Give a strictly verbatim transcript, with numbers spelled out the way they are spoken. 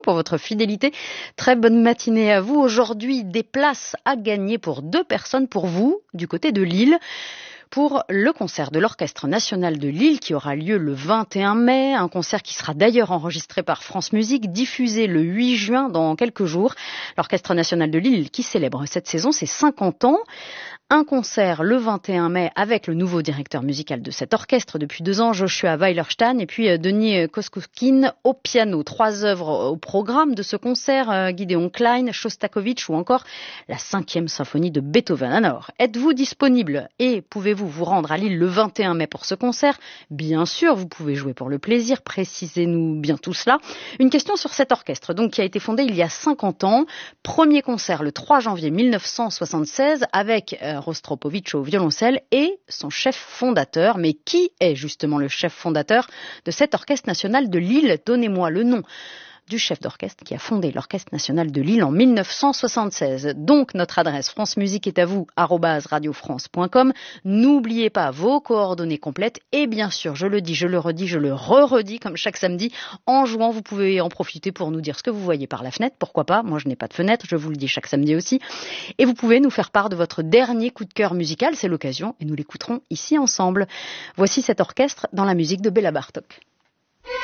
pour votre fidélité. Très bonne matinée à vous. Aujourd'hui, des places à gagner pour deux personnes pour vous, du côté de Lille, pour le concert de l'Orchestre National de Lille qui aura lieu le vingt et un mai. Un concert qui sera d'ailleurs enregistré par France Musique, diffusé le huit juin dans quelques jours. L'Orchestre National de Lille qui célèbre cette saison ses cinquante ans. Un concert le vingt et un mai avec le nouveau directeur musical de cet orchestre depuis deux ans, Joshua Weilerstein, et puis Denis Koskouskine au piano. Trois œuvres au programme de ce concert, Gideon Klein, Shostakovich ou encore la cinquième symphonie de Beethoven. Alors, êtes-vous disponible et pouvez-vous vous rendre à Lille le vingt et un mai pour ce concert? Bien sûr, vous pouvez jouer pour le plaisir, précisez-nous bien tout cela. Une question sur cet orchestre, donc, qui a été fondé il y a cinquante ans. Premier concert le trois janvier mille neuf cent soixante-seize avec euh, Rostropovitch au violoncelle et son chef fondateur. Mais qui est justement le chef fondateur de cet orchestre national de Lille? Donnez-moi le nom du chef d'orchestre qui a fondé l'Orchestre National de Lille en mille neuf cent soixante-seize. Donc, notre adresse France Musique est à vous, arobase radiofrance point com. N'oubliez pas vos coordonnées complètes et bien sûr, je le dis, je le redis, je le re-redis comme chaque samedi. En jouant, vous pouvez en profiter pour nous dire ce que vous voyez par la fenêtre. Pourquoi pas? Moi, je n'ai pas de fenêtre, je vous le dis chaque samedi aussi. Et vous pouvez nous faire part de votre dernier coup de cœur musical. C'est l'occasion et nous l'écouterons ici ensemble. Voici cet orchestre dans la musique de Béla Bartók.